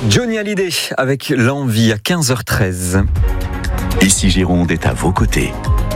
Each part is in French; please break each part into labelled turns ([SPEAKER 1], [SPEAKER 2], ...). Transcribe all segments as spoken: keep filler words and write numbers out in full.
[SPEAKER 1] Johnny Hallyday avec l'envie à quinze heures treize.
[SPEAKER 2] Ici Gironde est à vos côtés.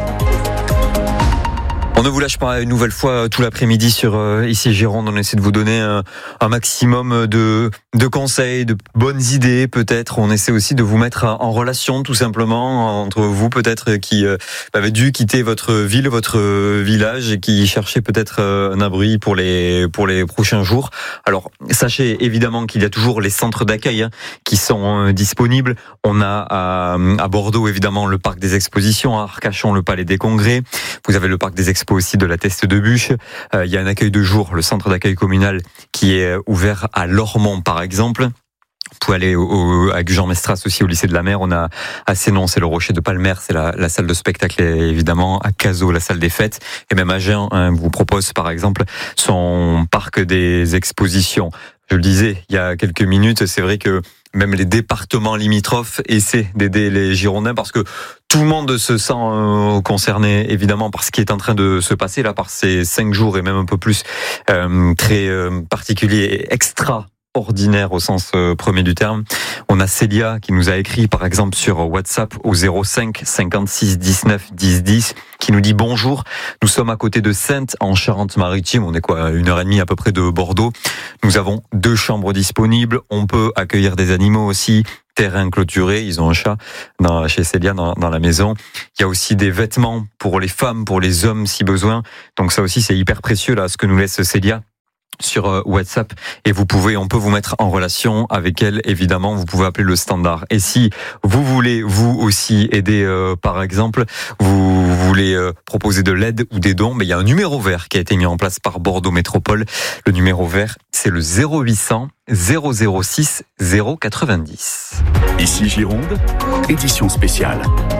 [SPEAKER 1] On ne vous lâche pas une nouvelle fois tout l'après-midi sur euh, Ici Gironde. On essaie de vous donner un, un maximum de, de conseils, de bonnes idées peut-être. On essaie aussi de vous mettre en relation tout simplement entre vous peut-être qui euh, avez dû quitter votre ville, votre village et qui cherchez peut-être euh, un abri pour les, pour les prochains jours. Alors sachez évidemment qu'il y a toujours les centres d'accueil hein, qui sont euh, disponibles. On a à, à Bordeaux évidemment le parc des expositions, à Arcachon le palais des congrès. Vous avez le parc des expositions aussi de la Teste de Bûche. Euh, il y a un accueil de jour, le centre d'accueil communal qui est ouvert à Lormont par exemple. Vous pouvez aller au, au, à Gujan-Mestras aussi au lycée de la Mer. On a à Sénon, c'est le Rocher de Palmer, c'est la, la salle de spectacle évidemment. À Cazaux, la salle des fêtes. Et même à Agen, hein, vous propose par exemple son parc des expositions. Je le disais il y a quelques minutes, c'est vrai que même les départements limitrophes essaient d'aider les Girondins parce que tout le monde se sent euh, concerné évidemment par ce qui est en train de se passer là, par ces cinq jours et même un peu plus euh, très euh, particuliers et extra ordinaire au sens euh, premier du terme. On a Célia qui nous a écrit par exemple sur WhatsApp au zéro cinq cinquante-six dix-neuf dix dix qui nous dit bonjour, nous sommes à côté de Saintes en Charente-Maritime, on est quoi, une heure et demie à peu près de Bordeaux. Nous avons deux chambres disponibles, on peut accueillir des animaux aussi, terrain clôturé, ils ont un chat dans, chez Célia dans, dans la maison. Il y a aussi des vêtements pour les femmes, pour les hommes si besoin. Donc ça aussi c'est hyper précieux là ce que nous laisse Célia sur WhatsApp et vous pouvez, on peut vous mettre en relation avec elle évidemment, vous pouvez appeler le standard. Et si vous voulez vous aussi aider euh, par exemple, vous voulez euh, proposer de l'aide ou des dons, mais il y a un numéro vert qui a été mis en place par Bordeaux Métropole. Le numéro vert, c'est le zéro huit cents zéro zéro six zéro quatre-vingt-dix.
[SPEAKER 2] Ici Gironde, édition spéciale.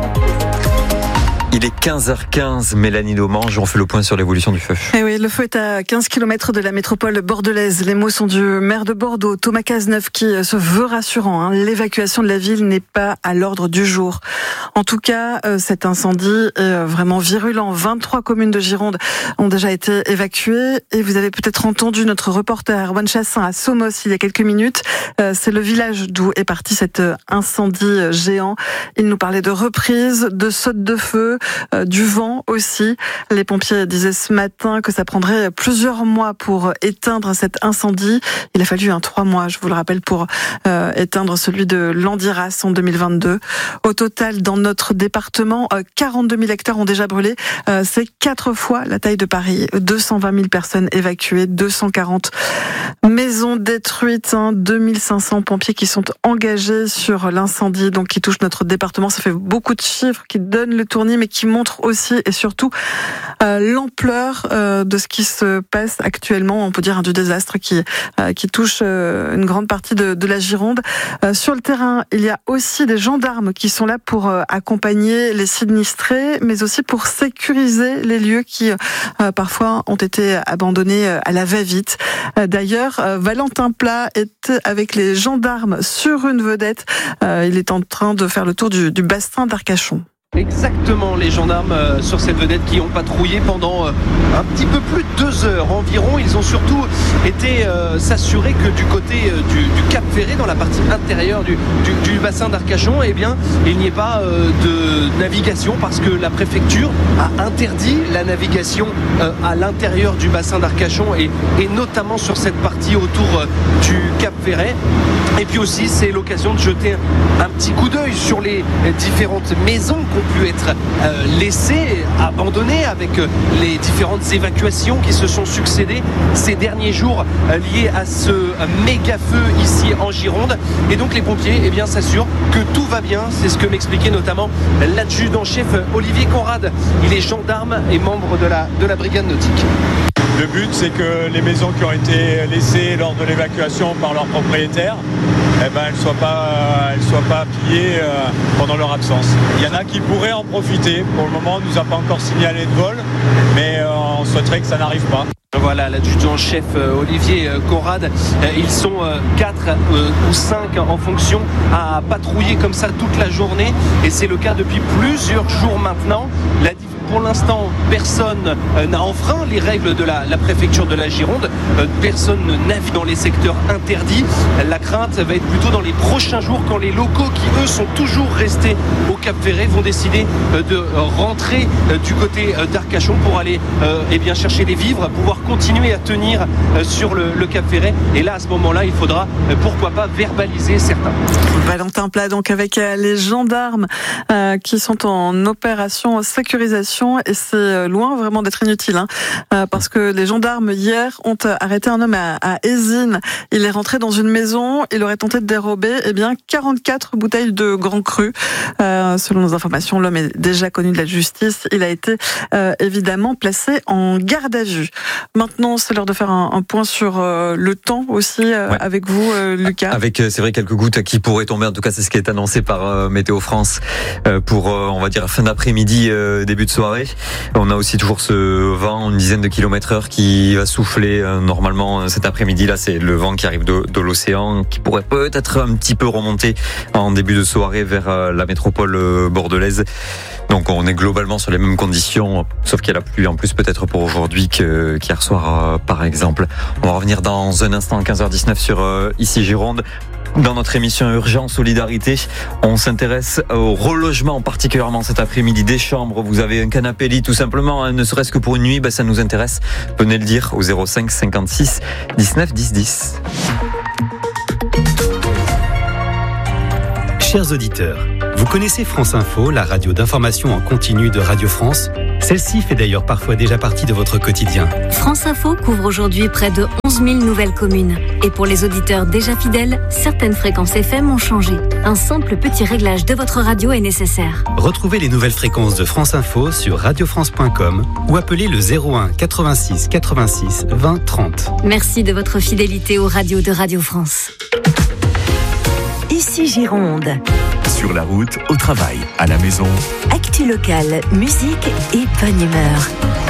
[SPEAKER 1] Il est quinze heures quinze, Mélanie Domange, on fait le point sur l'évolution du feu.
[SPEAKER 3] Eh oui, le feu est à quinze kilomètres de la métropole bordelaise. Les mots sont du maire de Bordeaux, Thomas Cazeneuve, qui se veut rassurant. Hein. L'évacuation de la ville n'est pas à l'ordre du jour. En tout cas, cet incendie est vraiment virulent. vingt-trois communes de Gironde ont déjà été évacuées. Et vous avez peut-être entendu notre reporter Erwan Chassin à Somos il y a quelques minutes. C'est le village d'où est parti cet incendie géant. Il nous parlait de reprise, de sautes de feu, Euh, du vent aussi. Les pompiers disaient ce matin que ça prendrait plusieurs mois pour éteindre cet incendie. Il a fallu un trois mois, je vous le rappelle, pour euh, éteindre celui de Landiras en deux mille vingt-deux. Au total, dans notre département, euh, quarante-deux mille hectares ont déjà brûlé. Euh, c'est quatre fois la taille de Paris. deux cent vingt mille personnes évacuées, deux cent quarante maisons détruites, hein, deux mille cinq cents pompiers qui sont engagés sur l'incendie, donc qui touche notre département. Ça fait beaucoup de chiffres qui donnent le tournis, mais qui montre aussi et surtout euh, l'ampleur euh, de ce qui se passe actuellement. On peut dire hein, du désastre qui euh, qui touche euh, une grande partie de, de la Gironde. Euh, sur le terrain, il y a aussi des gendarmes qui sont là pour euh, accompagner les sinistrés, mais aussi pour sécuriser les lieux qui euh, parfois ont été abandonnés à la va-vite. Euh, d'ailleurs, euh, Valentin Plat est avec les gendarmes sur une vedette. Euh, il est en train de faire le tour du, du bassin d'Arcachon.
[SPEAKER 4] Exactement, les gendarmes euh, sur cette vedette qui ont patrouillé pendant euh, un petit peu plus de deux heures environ. Ils ont surtout été euh, s'assurer que du côté euh, du, du Cap Ferré, dans la partie intérieure du, du, du bassin d'Arcachon, eh bien, il n'y ait pas euh, de navigation parce que la préfecture a interdit la navigation euh, à l'intérieur du bassin d'Arcachon et, et notamment sur cette partie autour euh, du Cap Ferré. Et puis aussi, c'est l'occasion de jeter un, un petit coup d'œil sur les différentes maisons qui ont pu être euh, laissées, abandonnées avec euh, les différentes évacuations qui se sont succédées ces derniers jours euh, liées à ce euh, méga feu ici en Gironde. Et donc les pompiers eh bien, s'assurent que tout va bien. C'est ce que m'expliquait notamment l'adjudant-chef Olivier Conrad. Il est gendarme et membre de la, de la brigade nautique.
[SPEAKER 5] Le but, c'est que les maisons qui ont été laissées lors de l'évacuation par leurs propriétaires, eh ben, elles ne soient pas, elles soient pas pillées euh, pendant leur absence. Il y en a qui pourraient en profiter. Pour le moment, on ne nous a pas encore signalé de vol, mais euh, on souhaiterait que ça n'arrive pas.
[SPEAKER 4] Voilà, l'adjudant-chef euh, Olivier euh, Conrad, euh, ils sont euh, quatre euh, ou cinq en fonction à patrouiller comme ça toute la journée et c'est le cas depuis plusieurs jours maintenant. La pour l'instant, personne euh, n'a enfreint les règles de la, la préfecture de la Gironde. Euh, personne ne navigue dans les secteurs interdits. La crainte va être plutôt dans les prochains jours quand les locaux qui, eux, sont toujours restés au Cap Ferret vont décider euh, de rentrer euh, du côté euh, d'Arcachon pour aller euh, eh bien, chercher les vivres, pouvoir continuer à tenir euh, sur le, le Cap Ferret. Et là, à ce moment-là, il faudra, euh, pourquoi pas, verbaliser certains.
[SPEAKER 3] Valentin Plat, donc avec euh, les gendarmes euh, qui sont en opération sécurisation, et c'est loin vraiment d'être inutile, hein, euh, parce que les gendarmes hier ont arrêté un homme à, à Ézines. Il est rentré dans une maison, il aurait tenté de dérober eh bien quarante-quatre bouteilles de Grand Cru. Euh, selon nos informations, l'homme est déjà connu de la justice. Il a été euh, évidemment placé en garde à vue. Maintenant, c'est l'heure de faire un, un point sur euh, le temps aussi euh, ouais. avec vous, euh, Lucas.
[SPEAKER 1] Avec, c'est vrai, quelques gouttes qui pourraient tomber. En tout cas, c'est ce qui est annoncé par euh, Météo France euh, pour, euh, on va dire, fin d'après-midi, euh, début de soirée. On a aussi toujours ce vent, une dizaine de kilomètres heure qui va souffler euh, normalement cet après-midi. Là, c'est le vent qui arrive de, de l'océan, qui pourrait peut-être un petit peu remonter en début de soirée vers euh, la métropole euh, bordelaise. Donc, on est globalement sur les mêmes conditions, sauf qu'il y a la pluie en plus peut-être pour aujourd'hui que, qu'hier soir, euh, par exemple. On va revenir dans un instant, quinze heures dix-neuf, sur euh, Ici Gironde. Dans notre émission Urgence Solidarité, on s'intéresse au relogement, particulièrement cet après-midi, des chambres. Vous avez un canapé lit tout simplement, hein, ne serait-ce que pour une nuit, ben ça nous intéresse. Venez le dire au zéro cinq cinquante-six dix-neuf dix dix.
[SPEAKER 6] Chers auditeurs, vous connaissez France Info, la radio d'information en continu de Radio France ? Celle-ci fait d'ailleurs parfois déjà partie de votre quotidien.
[SPEAKER 7] France Info couvre aujourd'hui près de onze mille nouvelles communes. Et pour les auditeurs déjà fidèles, certaines fréquences F M ont changé. Un simple petit réglage de votre radio est nécessaire.
[SPEAKER 6] Retrouvez les nouvelles fréquences de France Info sur radio france point com ou appelez le zéro un quatre-vingt-six quatre-vingt-six vingt trente.
[SPEAKER 7] Merci de votre fidélité aux radios de Radio France.
[SPEAKER 8] Ici Gironde.
[SPEAKER 2] Sur la route, au travail, à la maison.
[SPEAKER 8] Actu locale, musique et bonne humeur.